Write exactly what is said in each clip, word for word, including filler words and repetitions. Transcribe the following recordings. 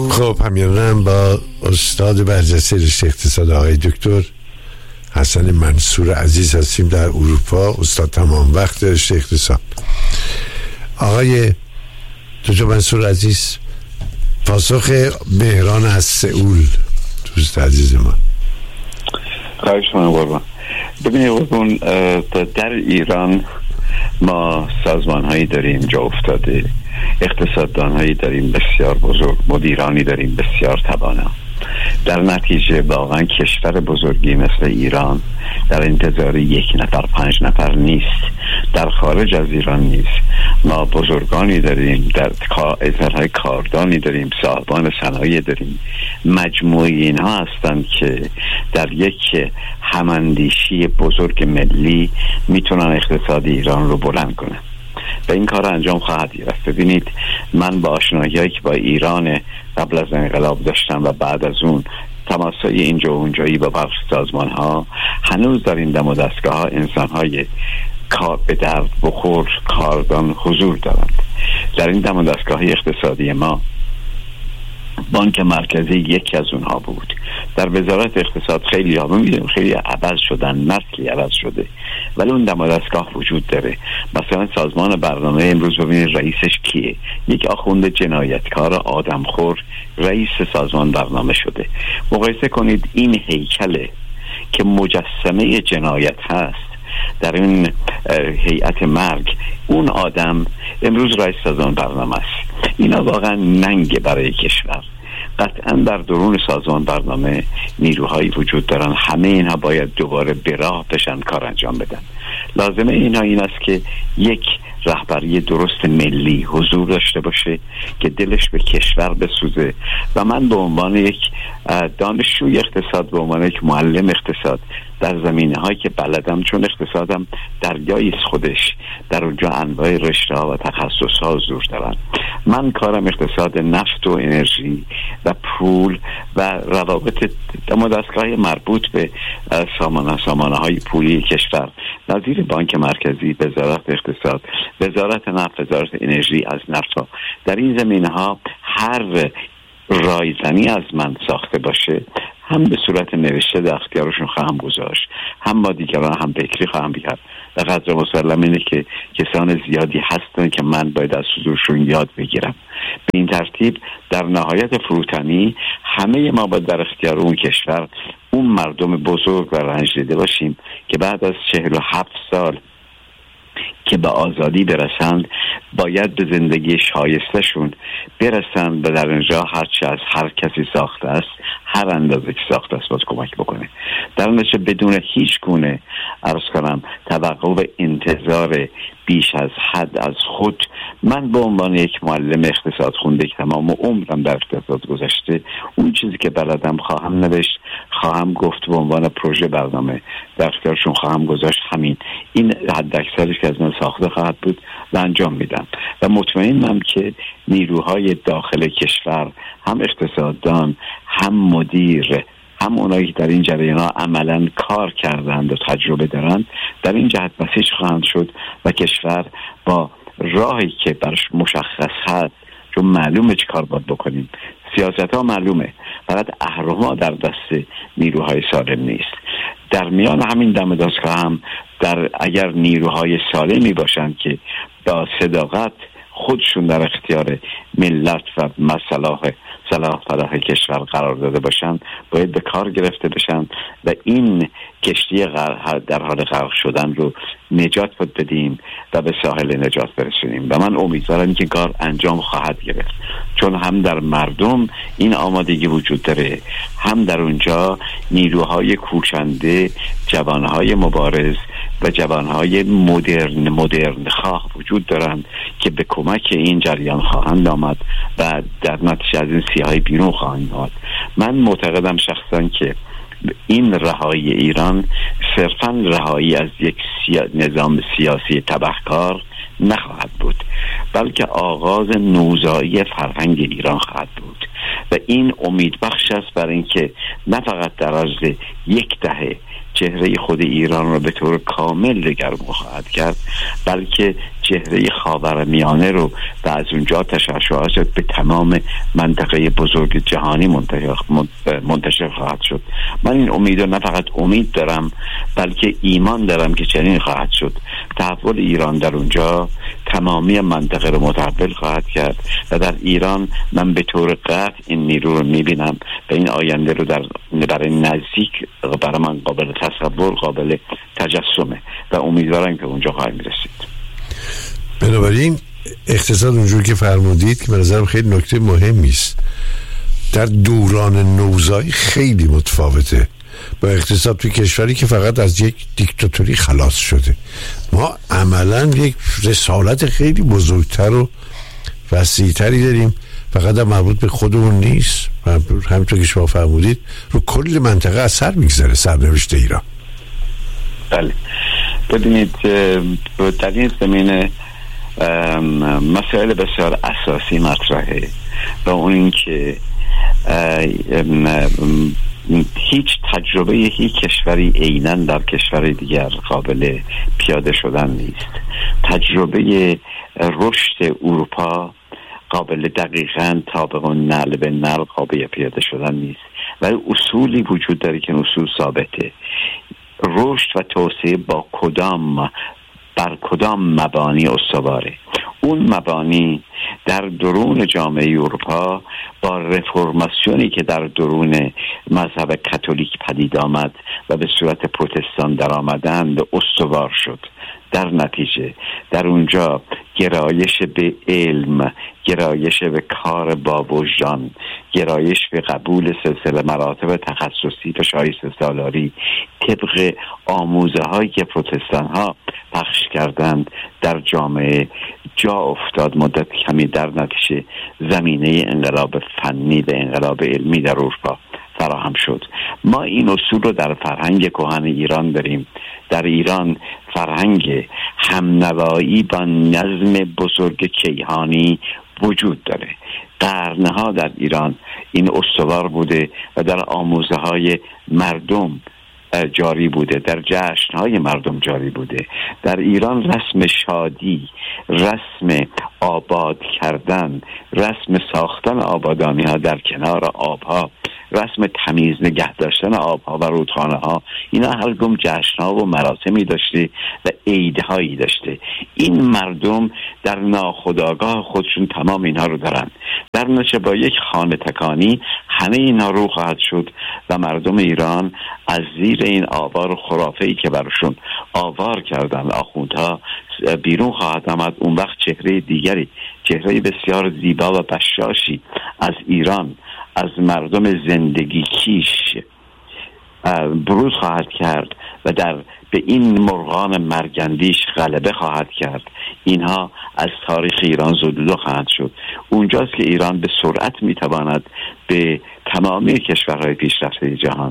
خب همینم با استاد برجسته رشته اقتصاد آقای دکتر حسن منصور عزیز هستیم در اروپا، استاد تمام وقت رشته اقتصاد. آقای دکتر منصور عزیز، پاسخ مهران از سئول، دوست عزیز ما. خواهش من قربان. ببینید قربان، در ایران ما سازمان هایی داریم جا افتاده، اقتصاددان هایی داریم بسیار بزرگ، مدیرانی داریم بسیار توانا. در نتیجه واقعا کشور بزرگی مثل ایران در انتظار یک نفر پنج نفر نیست، در خارج از ایران نیست. ما بزرگانی داریم، در ازرهای کاردانی داریم، صاحبان صنایع داریم. مجموعه اینها هستند که در یک هماندیشی بزرگ ملی میتونن اقتصاد ایران رو بلند کنن و این کار انجام خواهد گرفت. ببینید، من با آشنایی‌هایی که با ایران قبل از انقلاب داشتم و بعد از اون تماسای اینجا و اونجایی با بخش سازمان ها، هنوز در این دم و دستگاه ها انسان های کار به درد بخور کاردان حضور دارند. در این دم و دستگاه اقتصادی ما بانک مرکزی یکی از اونها بود. در وزارت اقتصاد خیلی ها می‌بینیم خیلی عوض شدن، نسلی عوض شده، ولی اون دم و دستگاه وجود داره. مثلا سازمان برنامه امروز ببینید رئیسش کیه؟ یک آخوند جنایتکار آدمخور رئیس سازمان برنامه شده. مقایسه کنید این هیکله که مجسمه جنایت هست در این هیئت مرگ، اون آدم امروز رئیس سازمان برنامه است. اینا واقعا ننگ برای کشور. قطعا در درون سازمان برنامه نیروهایی وجود دارن، همه اینها باید دوباره به راه بشن، کار انجام بدن. لازمه اینها این است که یک رهبری درست ملی حضور داشته باشه که دلش به کشور بسوزه. و من به عنوان یک دانشجوی اقتصاد، به عنوان یک معلم اقتصاد در زمینه هایی که بلدم، چون اقتصادم دریایی است خودش، در اونجا انواع رشته ها و تخصص ها حضور دارن. من کارم اقتصاد نفت و انرژی و پول و روابط دستگاه مربوط به سامانه سامانه های پولی کشور، نظیر بانک مرکزی، وزارت اقتصاد، وزارت نفت، وزارت انرژی از نفت. در این زمینه ها هر رایزنی از من ساخته باشه، هم به صورت نوشته در اختیارشون خواهم گذاشت، هم با دیگران هم فکری خواهم کرد. و قدر مسلم اینه که کسان زیادی هستن که من باید از حضورشون یاد بگیرم. به این ترتیب در نهایت فروتنی همه ما باید در اختیار اون کشور، اون مردم بزرگ و رنج دیده باشیم که بعد از چهل و هفت سال که به آزادی برسند باید به زندگی شایستشون برسند و در اینجا هرچی از هر کسی ساخته است، هر اندازه که ساخته است باید کمک بکنه. در نتیجه بدون هیچ گونه عرض کنم توقع و انتظار بیش از حد از خود، من به عنوان یک معلم اقتصاد خونده که تمام عمرم در اقتصاد گذشته، اون چیزی که بلدم خواهم نوشت، خواهم گفت، به عنوان پروژه برنامه در اختیارشون خواهم گذاشت. همین این حد اکثرش که از من ساخته خواهد بود و انجام میدم. و مطمئنم که نیروهای داخل کشور، هم اقتصاددان، هم مدیر، هم اونایی که در این جریان ها عملا کار کردند و تجربه دارند، در این جهت بسیج خواهند شد و کشور با راهی که برش مشخص هست، چون معلومه چی کار باید بکنیم، سیاست ها معلومه، فقط اهرم در دست نیروهای سالم نیست. در میان همین دم دستگاه هم در اگر نیروهای سالمی باشند که با صداقت خودشون در اختیار ملت و مصالح صلاح فلاح کشور قرار داده باشند، باید به کار گرفته بشن و این کشتی در حال غرق شدن رو نجات بدیم و به ساحل نجات برسونیم. و من امیدوارم که کار انجام خواهد گرفت، چون هم در مردم این آمادگی وجود داره، هم در اونجا نیروهای کوشنده، جوانهای مبارز و جوانهای مدرن مدرن خواه وجود دارند که به کمک این جریان خواهند آمد و در نتیجه از این سیاهی بیرون خواهند آمد. من معتقدم شخصا که این رهایی ایران صرفاً رهایی از یک سیا... نظام سیاسی تبهکار نخواهد بود، بلکه آغاز نوزایی فرهنگ ایران خواهد بود و این امید بخش است برای اینکه نه فقط در عرض یک دهه چهره خود ایران را به طور کامل دگرگون خواهد کرد، بلکه چهره خاورمیانه رو و از اونجا تشعشعات به تمام منطقه بزرگ جهانی منتشر خواهد شد. من این امید رو نه فقط امید دارم بلکه ایمان دارم که چنین خواهد شد. تحول ایران در اونجا تمامی منطقه رو متحول خواهد کرد و در ایران من به طور قطع این نیرو رو میبینم و این آینده رو در برای نزدیک برای من قابل تصور، قابل تجسمه و امیدوارم که اونجا خواهیم رسید. بنابراین اقتصاد اونجور که فرمودید که به نظرم خیلی نکته مهمی است، در دوران نوزایی خیلی متفاوته با اقتصاد توی کشوری که فقط از یک دیکتاتوری خلاص شده. ما عملا یک رسالت خیلی بزرگتر و وسیع‌تری داریم، فقط هم مربوط به خودمون نیست و همینطور که شما فرمودید رو کل منطقه اثر میگذاره سرنوشت ایران. بله ببینید در این زمینه مسائل بسیار اساسی مطرحه و اون این که هیچ تجربه هیچ کشوری عیناً در کشور دیگر قابل پیاده شدن نیست. تجربه رشد اروپا قابل دقیقاً طابق نعل به نعل قابل پیاده شدن نیست، ولی اصولی وجود داره که اصول ثابته. رشد و توسعه با کدام بر کدام مبانی استواره؟ اون مبانی در درون جامعه اروپا با رفرماسیونی که در درون مذهب کاتولیک پدید آمد و به صورت پروتستان در آمدند استوار شد. در نتیجه در اونجا گرایش به علم، گرایش به کار با وجدان، گرایش به قبول سلسله مراتب تخصصی و شایسته سالاری طبق آموزه هایی که پروتستان ها پخش کردند در جامعه جا افتاد. مدت کمی در نتیجه زمینه انقلاب فنی و انقلاب علمی در اروپا فراهم شد. ما این اصول رو در فرهنگ کهن ایران داریم. در ایران فرهنگ همنوایی با نظم بزرگ کیهانی وجود داره. قرنها در ایران این استوار بوده و در آموزه های مردم جاری بوده، در جشنهای مردم جاری بوده. در ایران رسم شادی، رسم آباد کردن، رسم ساختن آبادانی ها در کنار آبها، رسم تمیز نگه داشتن آبها و رودخانه ها، اینا هر گم جشنها و مراسمی داشته و عیدهایی داشته. این مردم در ناخودآگاه خودشون تمام اینها رو دارن. در نتیجه با یک خانه تکانی همه اینها رو خواهد شد و مردم ایران از زیر این آوار و خرافه‌ای که براشون آوار کردن آخوندها بیرون خواهد آمد. اون وقت چهره دیگری، چهره بسیار زیبا و بشاشی از ایران، از مردم زندگی کیش بروز خواهد کرد و در به این مرغان مرگندیش غلبه خواهد کرد. اینها از تاریخ ایران زدوده خواهد شد. اونجاست که ایران به سرعت میتواند به تمامی کشورهای پیشرفته جهان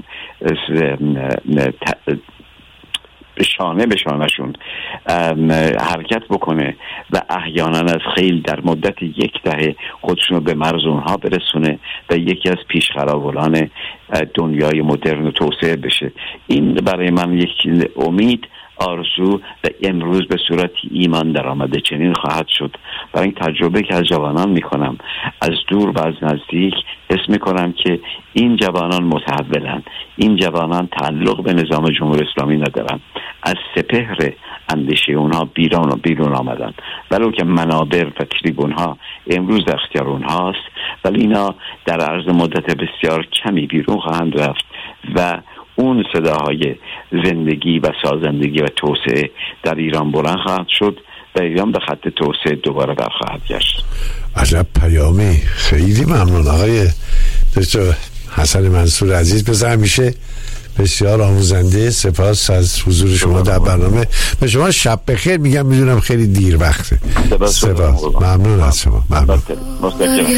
به شانه به شانهشون حرکت بکنه و احیانا از خیل در مدت یک دهه خودشون رو به مرز اونها برسونه و یکی از پیشقراولان دنیای مدرن و توسعه بشه. این برای من یک امید، آرزو و امروز به صورت ایمان در آمده چنین خواهد شد. برای این تجربه که از جوانان میکنم از دور و از نزدیک حس میکنم که این جوانان متحولن، این جوانان تعلق به نظام جمهوری اسلامی ندارن، از سپهر اندیشه اونها بیرون و بیرون آمدن، ولو که منابر و تریبون ها امروز در اختیار اونهاست، ولی اینا در عرض مدت بسیار کمی بیرون خواهند رفت و اون صداهای زندگی و سازندگی و توسعه در ایران بلند خواهد شد و ایران به خط توسعه دوباره برخواهد گشت. عجب پیامی. خیلی ممنون آقای دکتر حسن منصور عزیز. بذار همیشه بسیار آموزنده. سپاس از حضور شما در برنامه. به شما شب بخیر میگم، میدونم خیلی دیر وقته. سپاس. ممنون از شما. ممنون.